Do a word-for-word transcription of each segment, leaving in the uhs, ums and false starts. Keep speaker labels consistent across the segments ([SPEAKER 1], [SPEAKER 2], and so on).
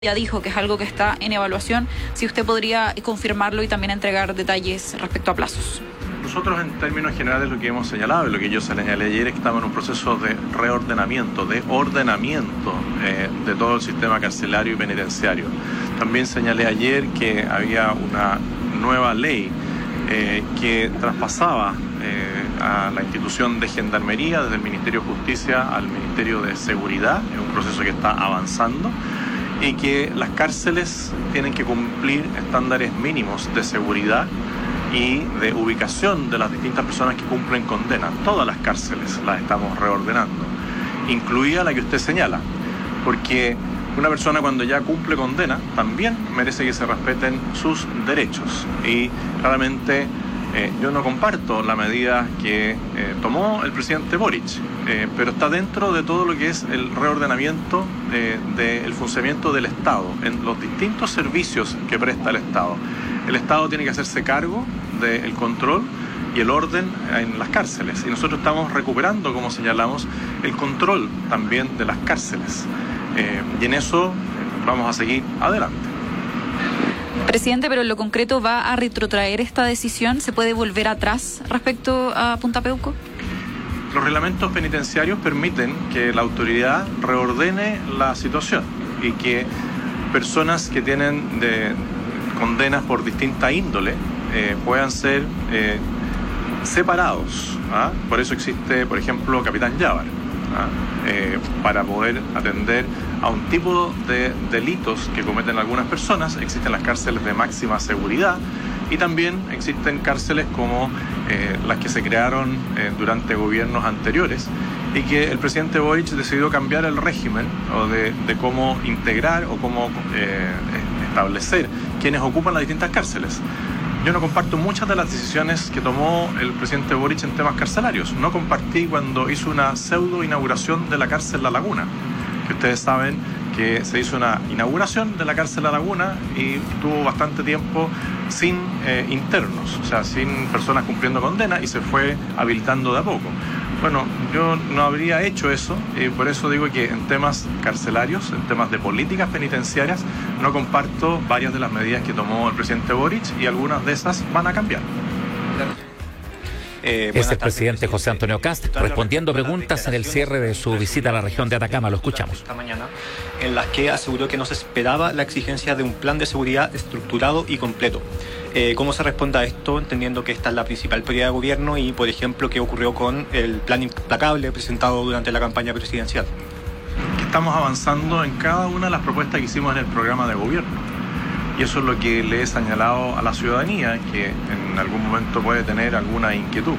[SPEAKER 1] ya dijo que es algo que está en evaluación. Si usted podría confirmarlo y también entregar detalles respecto a plazos.
[SPEAKER 2] Nosotros, en términos generales, lo que hemos señalado y lo que yo señalé ayer es que estamos en un proceso de reordenamiento, de ordenamiento eh, de todo el sistema carcelario y penitenciario. También señalé ayer que había una nueva ley eh, que traspasaba eh, a la institución de Gendarmería desde el Ministerio de Justicia al Ministerio de Seguridad. Es un proceso que está avanzando y que las cárceles tienen que cumplir estándares mínimos de seguridad y de ubicación de las distintas personas que cumplen condena. Todas las cárceles las estamos reordenando, incluida la que usted señala, porque una persona cuando ya cumple condena también merece que se respeten sus derechos y claramente eh, yo no comparto la medida que eh, tomó el presidente Boric, eh, pero está dentro de todo lo que es el reordenamiento eh, del funcionamiento del Estado en los distintos servicios que presta el Estado. El Estado tiene que hacerse cargo del control y el orden en las cárceles. Y nosotros estamos recuperando, como señalamos, el control también de las cárceles. Eh, y en eso vamos a seguir adelante.
[SPEAKER 1] Presidente, pero en lo concreto, ¿va a retrotraer esta decisión? ¿Se puede volver atrás respecto a Punta Peuco?
[SPEAKER 2] Los reglamentos penitenciarios permiten que la autoridad reordene la situación y que personas que tienen de condenas por distinta índole eh, puedan ser eh, separados. ¿ah? Por eso existe, por ejemplo, Capitán Llávar, ¿ah? eh, para poder atender a un tipo de delitos que cometen algunas personas. Existen las cárceles de máxima seguridad y también existen cárceles como eh, las que se crearon eh, durante gobiernos anteriores y que el presidente Boric decidió cambiar el régimen o de, de cómo integrar o cómo eh, establecer quienes ocupan las distintas cárceles. Yo no comparto muchas de las decisiones que tomó el presidente Boric en temas carcelarios. No compartí cuando hizo una pseudo inauguración de la cárcel La Laguna, que ustedes saben que se hizo una inauguración de la cárcel La Laguna y tuvo bastante tiempo sin eh, internos, o sea, sin personas cumpliendo condena y se fue habilitando de a poco. Bueno, yo no habría hecho eso y por eso digo que en temas carcelarios, en temas de políticas penitenciarias, no comparto varias de las medidas que tomó el presidente Boric y algunas de esas van a cambiar.
[SPEAKER 3] Eh, es el presidente José Antonio Kast respondiendo preguntas en el cierre de su visita a la región de Atacama. Lo escuchamos.
[SPEAKER 4] Esta mañana, en las que aseguró que no se esperaba la exigencia de un plan de seguridad estructurado y completo. Eh, ¿Cómo se responde a esto, entendiendo que esta es la principal prioridad de gobierno y, por ejemplo, qué ocurrió con el plan implacable presentado durante la campaña presidencial?
[SPEAKER 2] Estamos avanzando en cada una de las propuestas que hicimos en el programa de gobierno. Y eso es lo que le he señalado a la ciudadanía, que en algún momento puede tener alguna inquietud.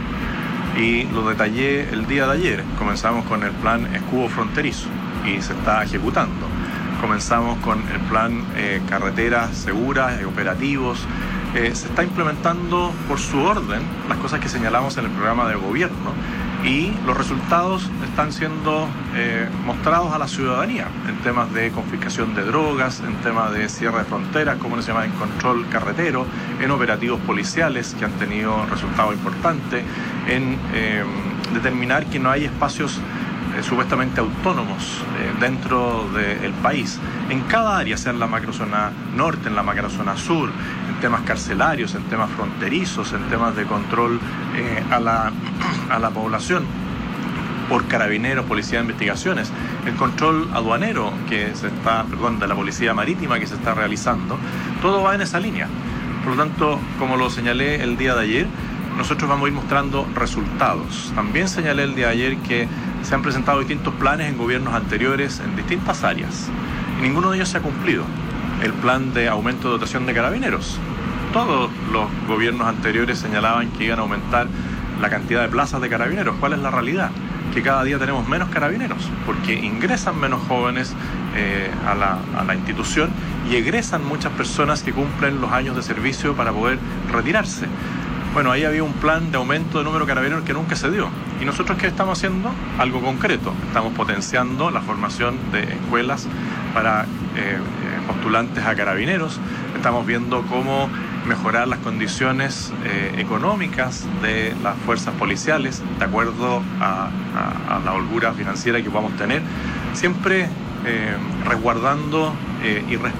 [SPEAKER 2] Y lo detallé el día de ayer. Comenzamos con el plan escudo fronterizo y se está ejecutando. Comenzamos con el plan eh, carreteras seguras, eh, operativos. Eh, se está implementando por su orden las cosas que señalamos en el programa de gobierno y los resultados están siendo eh, mostrados a la ciudadanía en temas de confiscación de drogas, en temas de cierre de fronteras, como se llama, en control carretero, en operativos policiales que han tenido resultados importantes, en eh, determinar que no hay espacios eh, supuestamente autónomos eh, dentro del país, en cada área, sea en la macrozona norte, en la macrozona sur, en temas carcelarios, en temas fronterizos, en temas de control eh, a, la, a la población por carabineros, policía de investigaciones, el control aduanero que se está, perdón, de la policía marítima que se está realizando, todo va en esa línea. Por lo tanto, como lo señalé el día de ayer, nosotros vamos a ir mostrando resultados. También señalé el día de ayer que se han presentado distintos planes en gobiernos anteriores en distintas áreas y ninguno de ellos se ha cumplido. El plan de aumento de dotación de carabineros. Todos los gobiernos anteriores señalaban que iban a aumentar la cantidad de plazas de carabineros. ¿Cuál es la realidad? Que cada día tenemos menos carabineros, porque ingresan menos jóvenes eh, a, la, a la institución y egresan muchas personas que cumplen los años de servicio para poder retirarse. Bueno, ahí había un plan de aumento de número de carabineros que nunca se dio. ¿Y nosotros qué estamos haciendo? Algo concreto. Estamos potenciando la formación de escuelas para eh, postulantes a carabineros. Estamos viendo cómo mejorar las condiciones eh, económicas de las fuerzas policiales de acuerdo a, a, a la holgura financiera que podamos tener, siempre eh, resguardando eh, irresponsables